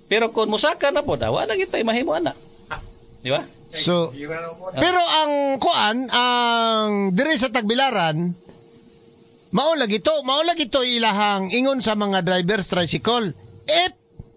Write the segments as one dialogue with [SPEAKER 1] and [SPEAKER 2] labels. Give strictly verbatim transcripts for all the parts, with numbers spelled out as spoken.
[SPEAKER 1] Pero kung musaka na po, dawa na kita mahimo ana. Di ba?
[SPEAKER 2] So, pero ang kuan, ang diri sa Tagbilaran, mao lagi to, mao lagi to ilahang ingon sa mga drivers tricycle. If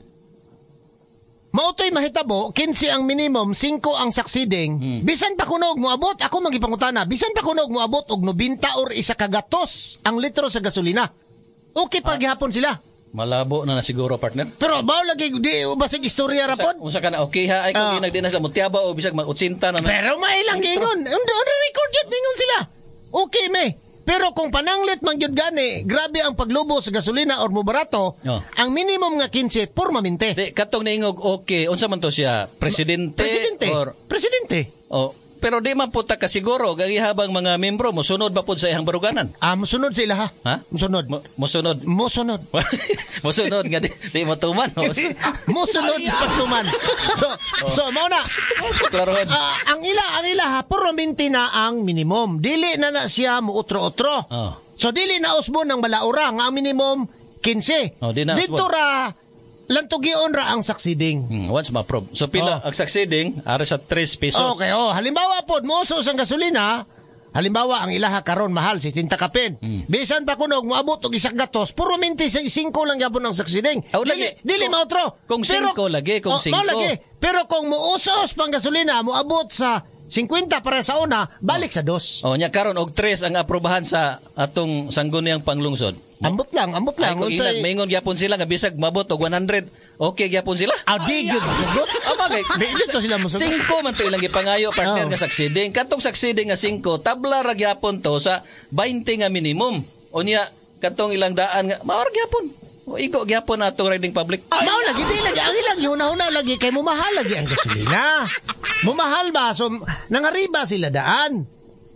[SPEAKER 2] mao to'y mahitabo, kinse ang minimum, singko ang succeeding. Hmm. Bisan pa kunog mo abot, ako magipangutana, bisan pa kunog mo abot og nobenta or isa kagatos ang litro sa gasolina. Okay pa gihapon sila.
[SPEAKER 1] Malabo na na siguro, partner.
[SPEAKER 2] Pero bao lagi di basig istorya ra pod.
[SPEAKER 1] Unsa ka na okay ha ay kung
[SPEAKER 2] uh,
[SPEAKER 1] ginagdi na sila mutiaba o bisag mag-utsinta na.
[SPEAKER 2] Pero mailang gingon. On the record yun mingon sila. Okay me. Pero kung pananglit man gyud gani, grabe ang paglubo sa gasolina or mo barato, oh. Ang minimum nga kinse por maminte.
[SPEAKER 1] Di katong naingog okay, unsa man to siya? Presidente,
[SPEAKER 2] Presidente.
[SPEAKER 1] or
[SPEAKER 2] Presidente.
[SPEAKER 1] Oh, pero di man po ta kasiguro gagihabang mga membro mosunod ba pud sa ihang baruganan?
[SPEAKER 2] Ah, mosunod sila ha.
[SPEAKER 1] Ha?
[SPEAKER 2] Mosunod.
[SPEAKER 1] Mo, mosunod.
[SPEAKER 2] Mosunod.
[SPEAKER 1] Mosunod nga di, di matuman.
[SPEAKER 2] Mosunod sa pagtuman. So, oh. so mao na.
[SPEAKER 1] Klarohan.
[SPEAKER 2] Uh, ang ila, ang ila ha, puro minti na ang minimum. Dili na na siya mo utro-utro. Oh. So dili na usbon ng balaura nga ang minimum kinse.
[SPEAKER 1] Oh, di na
[SPEAKER 2] dito ra lantugyon ra ang succeeding.
[SPEAKER 1] Hmm, once ma-probe. So pila oh. ang succeeding ara sa three pesos.
[SPEAKER 2] Okay, oh, halimbawa pod moso sang gasolina, halimbawa ang ilaha karon mahal sixty kapin. Hmm. Bisan pa kunog moabot og isang gatos, puro minti sa singko lang gyapon ang succeeding.
[SPEAKER 1] Oh,
[SPEAKER 2] dili dili mautro.
[SPEAKER 1] Kung singko lagi, kung
[SPEAKER 2] oh,
[SPEAKER 1] singko.
[SPEAKER 2] lagi. Pero kung muusos pang gasolina, moabot sa fifty para sa una, balik oh. sa dos.
[SPEAKER 1] Oh, nya karon og tres ang aprobahan sa atong sangguniang panglungsod.
[SPEAKER 2] Ambot lang, ambot lang.
[SPEAKER 1] Ay, kung ilag, maingon gyapon sila nga bisag mabot og one hundred, okay gyapon sila.
[SPEAKER 2] Ah, di gyud sugot.
[SPEAKER 1] Ah, bagay.
[SPEAKER 2] Di gyud sila musugot.
[SPEAKER 1] Cinco man to ilang gipangayo partner oh. nga succeeding. Katong succeeding nga cinco, tabla ra gyapon to sa twenty nga minimum. O niya katong ilang daan nga mao ra gyapon. O igo gyapon atong riding public.
[SPEAKER 2] Ah, mao lagi di lagi ang ilang una-una lagi kay mumahal lagi ang gasolina. Mumahal ba so nangariba sila daan.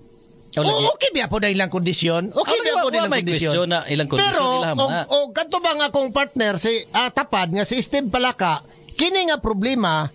[SPEAKER 2] O, okay biya po na ilang kondisyon. Okay oh, biya po na ilang kondisyon.
[SPEAKER 1] Na ilang kondisyon
[SPEAKER 2] pero,
[SPEAKER 1] nila
[SPEAKER 2] o, o kanto ba nga akong partner, si uh, Tapad, nga si Steve Palaka, kini nga problema,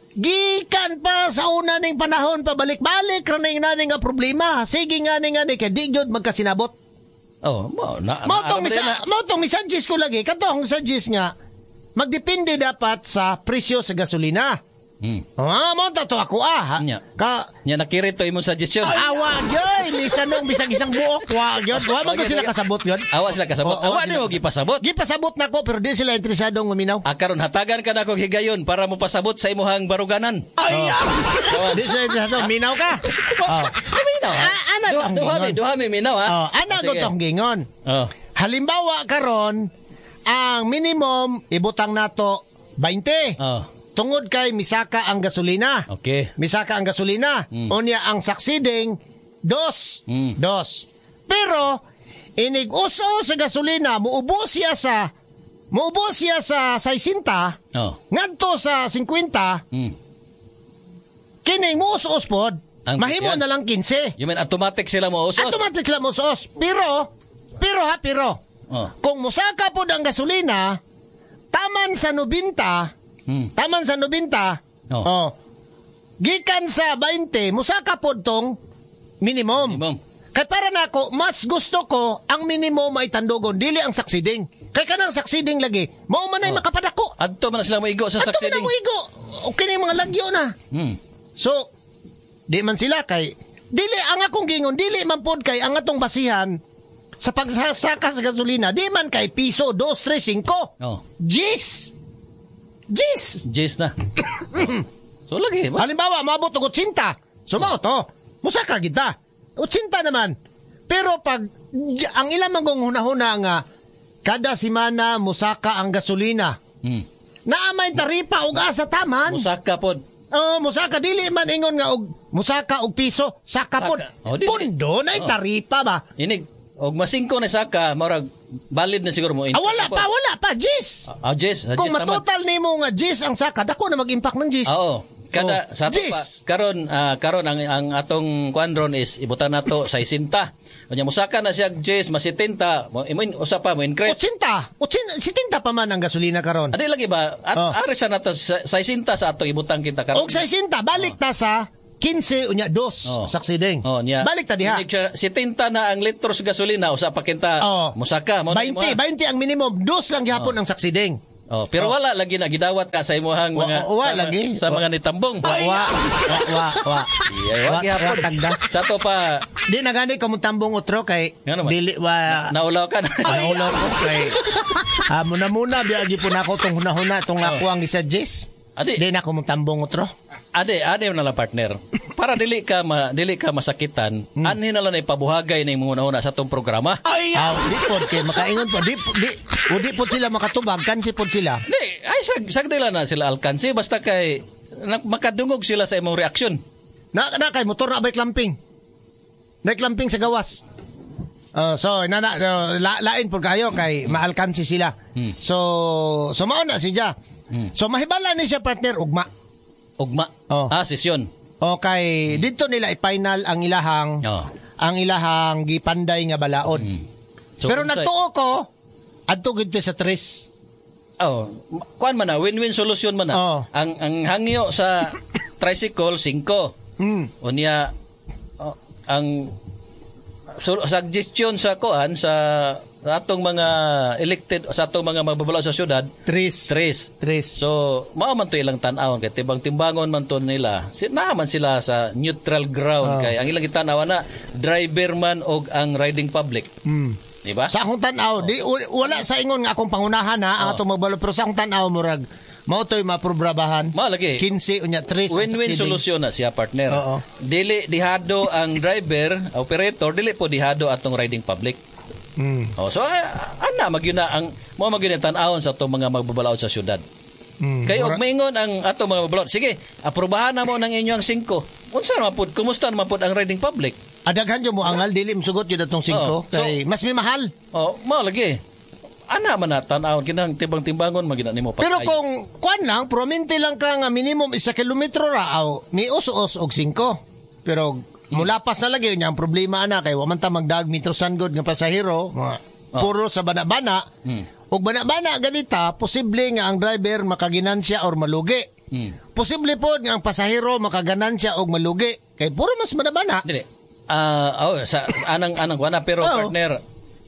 [SPEAKER 2] gikan pa sa una ning panahon, pabalik-balik, raning na nga problema. Sige nga ni nga ni, kaya di yun magkasinabot.
[SPEAKER 1] Oh, mo na.
[SPEAKER 2] Mo tong misa, mo tong misagis ko lagi, kanto ang suggest nga, magdepende dapat sa presyo sa gasolina. Hmm. Ah, mo to ako ah.
[SPEAKER 1] Nya.
[SPEAKER 2] Ka
[SPEAKER 1] nya nakirito imong suggestion.
[SPEAKER 2] Awa gyud, lisan nung bisag isang buok wa gyud. Wa man sila kasabot gyud.
[SPEAKER 1] Awa sila kasabot. Oh, awa ni mo gipasabot.
[SPEAKER 2] Gipasabot nako pero di sila interesadong maminaw.
[SPEAKER 1] Ah, karon hatagan ka nako higayon para mo pasabot sa imong baruganan.
[SPEAKER 2] Ay. Oh. Di sila interesadong minaw ka. Oh.
[SPEAKER 1] Minaw.
[SPEAKER 2] Ah, ana tong
[SPEAKER 1] duha mi, duha mi minaw ha.
[SPEAKER 2] Oh, ana go tong gingon. Oh. Halimbawa karon ang minimum ibutang nato twenty. Oh. Tungod kay misaka ang gasolina.
[SPEAKER 1] Okay.
[SPEAKER 2] Misaka ang gasolina. Mm. Unya ang succeeding, dos. Mm. Dos. Pero, inig-uso sa gasolina, muubos siya sa, muubos siya sa sixty, oh. Ngadto sa fifty, mm. Kining muusos pod, mahimo yan na lang fifteen.
[SPEAKER 1] You mean automatic sila muusos?
[SPEAKER 2] Automatic sila muusos. Pero, pero ha, pero, oh. Kung musaka pod ang gasolina, taman sa ninety, Hmm. Taman sa ninety, oh. Oh, gikan sa twenty, musaka po tong minimum. minimum. Kaya para na ako, mas gusto ko ang minimum ay tandogon, dili ang succeeding. Kaya kanang succeeding lagi, mao man ay oh. makapadako.
[SPEAKER 1] Adto man na sila maigo sa
[SPEAKER 2] Adto
[SPEAKER 1] succeeding.
[SPEAKER 2] Adto man na maigo. Okay na yung mga lagyo na. Hmm. So, di man sila kay, dili ang akong gingon, dili man pod kay ang atong basihan sa pagsasaka sa gasolina, di man kay piso, dos, tres, cinco. Oh. Gis! Jis!
[SPEAKER 1] Jis na. So lagi ba?
[SPEAKER 2] Halimbawa, maabot og eighty. So mao to. Musaka kita. eighty naman. Pero pag ang ilang magong hunahuna nga kada semana musaka ang gasolina. Hmm. Naamay taripa og asa taman.
[SPEAKER 1] Musaka pod.
[SPEAKER 2] Oh, musaka dili man ingon nga og musaka og piso, saka pod. Oh, pundo na oh. taripa ba?
[SPEAKER 1] Inig og masingko na saka marag valid na siguro mo.
[SPEAKER 2] Ah, wala pa, wala pa, Jis.
[SPEAKER 1] Ah, Jis. Ah,
[SPEAKER 2] kung matotal nimo nga Jis ang saka, dako na mag-impact ng Jis.
[SPEAKER 1] Oo. Kada, oh. sa ato pa, karon, uh, karon ang, ang atong kuandron is, ibutan na to sa sixty. Kanya musaka na siya Jis, mas seventy. Imo usa pa mo increase.
[SPEAKER 2] eighty. seventy pa man ang gasolina karon.
[SPEAKER 1] Adi lagi ba? At oh. ari sa nato sa sixty sa ato ibutang kita karon.
[SPEAKER 2] Og sixty balik oh. ta sa fifteen unya dos oh. succeeding. Oh, balik ta diha.
[SPEAKER 1] seventy na ang litro sa gasolina usa pa kinta oh. musaka mo
[SPEAKER 2] twenty, twenty ang minimum, dos lang gihapon oh. ang succeeding.
[SPEAKER 1] Oh, pero oh. wala lagi na gidawat ka sa imuhang mga
[SPEAKER 2] wa, wa,
[SPEAKER 1] sa,
[SPEAKER 2] lagi.
[SPEAKER 1] sa mga nitambong.
[SPEAKER 2] Wa wa wa wa. wa.
[SPEAKER 1] Yeah, wa gihapon tagda. Sa to pa
[SPEAKER 2] di na gani ka mo tambong utro kay dili wa
[SPEAKER 1] na, naulaw ka na.
[SPEAKER 2] Naulaw ko kay amo na muna biagi po nako tong hunahuna tong oh. ako ang i-suggest. Adi. Di na ko mo tambong utro.
[SPEAKER 1] Ade, ade na lang partner. Para dili ka ma, dili ka masakitan, hmm. anhin na lang ipabuhagay na imong una sa tong programa.
[SPEAKER 2] Ay, ah, di pod kay makaingon po, di di o di pod sila makatubag kansi pod sila.
[SPEAKER 1] Di, ay sag sagdila na sila alkansi basta kay na, makadungog sila sa imong reaksyon.
[SPEAKER 2] Na na kay motor na bike clamping. Bike clamping sa gawas. Uh, so na, na uh, la, lain pod kayo kay maalkansi sila. Hmm. So so mao na siya. Hmm. So mahibala ni siya partner ugma.
[SPEAKER 1] Ugma. Oh. Ah, sesyon.
[SPEAKER 2] Okay, hmm. dito nila i-final ang ilahang oh. ang ilahang gipanday nga balaod. Hmm. So, pero natuo ko adto gid sa tres.
[SPEAKER 1] Oh, kuan man na win-win solution man na. Oh. Ang ang hangyo sa tricycle cinco. Hmm. Unya oh, ang so, suggestion sa kuan sa atong mga elected sa atong mga mababalaw sa syudad
[SPEAKER 2] tres
[SPEAKER 1] tres
[SPEAKER 2] tres
[SPEAKER 1] so mao man to ilang tan-awon kay tibang timbangon man to nila si naman sila sa neutral ground oh. kay ang ilang tan-aw na driver man og ang riding public mm. di ba
[SPEAKER 2] sa akong tan-aw oh. di wala sa ingon nga akong pangunahan ha ang oh. atong magbalo pero sa akong tan-aw murag mao toy maprobrabahan
[SPEAKER 1] mao lagi
[SPEAKER 2] quince unya tres
[SPEAKER 1] win-win solusyon na siya partner
[SPEAKER 2] oh, oh.
[SPEAKER 1] dili dihado ang driver operator dili po dihado atong riding public. Mm. Oh, so uh, ana magyuna ang mo magyuna tan-awon sa atong mga magbabalaod sa syudad. Mm. Kay og maingon ang atong mga magbabalaod. Sige, aprobahan na mo ng inyong cinco. Unsa man pud kumusta naman pud ang riding public?
[SPEAKER 2] Adaghan yo mo angal dili msugot jud atong cinco oh, kay so, mas may mahal.
[SPEAKER 1] Oh, mo lagi. Ana man na tan-awon kinang timbang-timbangon magina nimo
[SPEAKER 2] patay. Pero kung kuan lang prominti lang ka nga minimum isa kilometro ra aw ni us-us og cinco. Pero mulapas na lagi niya ang problema ana kay wa man ta magdag metrosan god nga pasahero mga oh. puro sa bana-bana hmm. ug bana-bana ganita posible nga ang driver makaginansya or malugi hmm. posible pod nga ang pasahero makaganansya og malugi kay puro mas bana-bana
[SPEAKER 1] dili ah uh, oh, sa anang anang wana pero oh. partner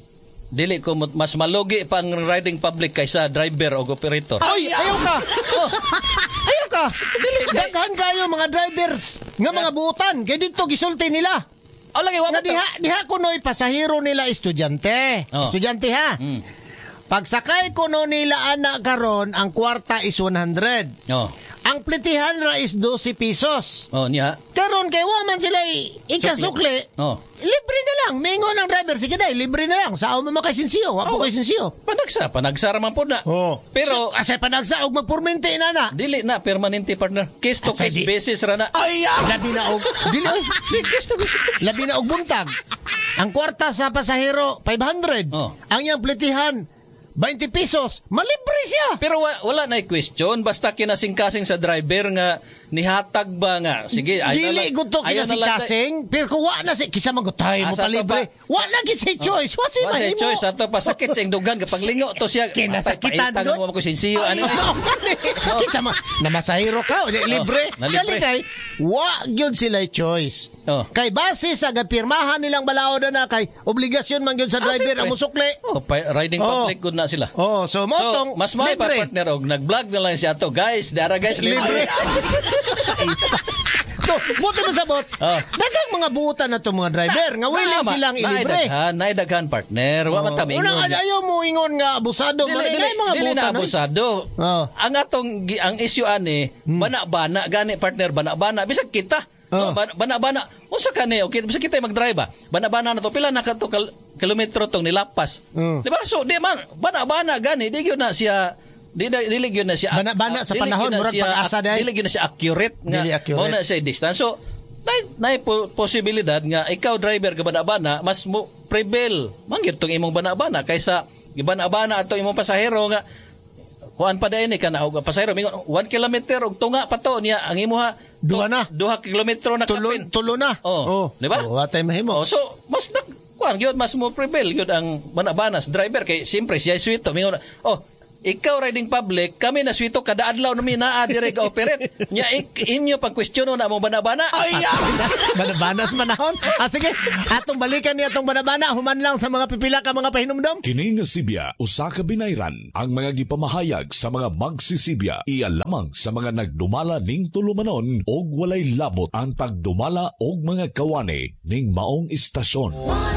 [SPEAKER 1] dili ko mas malugi pa ang riding public kaysa driver o operator.
[SPEAKER 2] Ay, ayaw ka. Oh. Ayaw ka. Dili daghan kayo mga drivers nga mga buutan kay dito gisulti nila.
[SPEAKER 1] Oh, lagi wa
[SPEAKER 2] diha diha kunoy pasahero nila estudyante. Oh. Estudyante ha. Mm. Pagsakay kuno nila ana karon ang kwarta is one hundred. Oh. Ang plitihan ra is twelve pesos.
[SPEAKER 1] Oh, niya.
[SPEAKER 2] Karon kay wa man sila ikasukli. Oh. Libre na lang. Mingon ang driver sige day, libre na lang. Sao man makasinsiyo, wa po oh. kay sinsiyo.
[SPEAKER 1] Panagsa, panagsa ra man po na. Oh. Pero
[SPEAKER 2] so, asa panagsa og magpormente na na.
[SPEAKER 1] Dili na permanente partner. Case to case basis ra na.
[SPEAKER 2] Ay, labi na og dili oy. Case to case. Labi na og buntag. Ang kwarta sa pasahero five hundred. Oh. Ang iyang plitihan twenty pesos, malibre siya.
[SPEAKER 1] Pero wa, wala na question basta kinasing-kasing sa driver nga nihatag ba nga. Sige, ay na lang.
[SPEAKER 2] Dili gusto kinasing-kasing, pero kung wa na si kisa magutay mo palibre. Wa na gid si choice. Wa si mahimo.
[SPEAKER 1] Wa choice ato pa sakit sa dugan kapag lingo to siya.
[SPEAKER 2] Kinasakitan
[SPEAKER 1] mo mo ko sinsiyo ani.
[SPEAKER 2] Kisa mo na masahiro ka, libre. Dali kay wa gyud sila choice. Oh. Kay base sa gapirmahan nilang balaod na kay obligasyon man gyud sa driver ang musukli.
[SPEAKER 1] Oh, riding public good na sila.
[SPEAKER 2] Oh, so motong
[SPEAKER 1] so, mas may partner og nag-vlog na lang siya to. Guys, dara guys, libre.
[SPEAKER 2] So, buti mo sabot. Oh. Dagang mga buutan na to mga driver nga willing na, silang ilibre.
[SPEAKER 1] Naidaghan, naidaghan partner. Wa man ta mingon.
[SPEAKER 2] Unang ayaw mo ingon nga abusado
[SPEAKER 1] dili, dili, dili, mga dili na abusado. Oh. Ang atong ang issue ani, hmm. bana-bana gani partner, bana-bana bisag kita. Oh. Bana-bana. Unsa kani? Okay, bisag kita mag-drive ba? Bana-bana na to pila na kadto kilometro tong nilapas. Mm. Di ba? So, di man, bana-bana gani, di gyud na siya, di dili gyud na siya
[SPEAKER 2] bana-bana sa panahon murag pag-asa dai.
[SPEAKER 1] Dili gyud na siya accurate nga mo na siya distance. So, nay nay po, posibilidad nga ikaw driver ka bana-bana, mas mo prevail mangyud tong imong bana-bana kaysa gibana-bana ato imong pasahero nga kuan pa dai ni kana og pasahero mingon one kilometer og tunga pa to niya ang imuha
[SPEAKER 2] duha na
[SPEAKER 1] duha kilometro na kapin
[SPEAKER 2] tulo na
[SPEAKER 1] oh, oh. Di ba?
[SPEAKER 2] Oh, watay mahimo.
[SPEAKER 1] Oh, so mas nak kuan gyud mas mo prevail gyud ang bana-bana sa driver kay siyempre siya suito mingon oh ikaw riding public, kami na swito kada adlaw na minaa dire ka operate. Nya ik, inyo pag questiono na mo bana-bana.
[SPEAKER 2] Ay, bana-bana sa manahon. Ah, sige, atong balikan ni atong bana-bana human lang sa mga pipila ka mga pahinumdom.
[SPEAKER 3] Kini nga Sibya usa ka binayran ang mga gipamahayag sa mga magsisibya iya lamang sa mga nagdumala ning tulumanon og walay labot ang pagdumala og mga kawani ning maong istasyon.